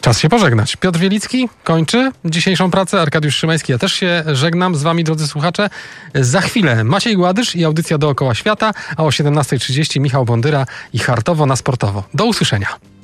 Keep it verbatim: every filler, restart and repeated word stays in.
Czas się pożegnać. Piotr Wielicki kończy dzisiejszą pracę. Arkadiusz Szymański, ja też się żegnam z wami, drodzy słuchacze. Za chwilę Maciej Gładysz i audycja Dookoła Świata, a o siedemnasta trzydzieści Michał Bondyra i Hartowo na Sportowo. Do usłyszenia.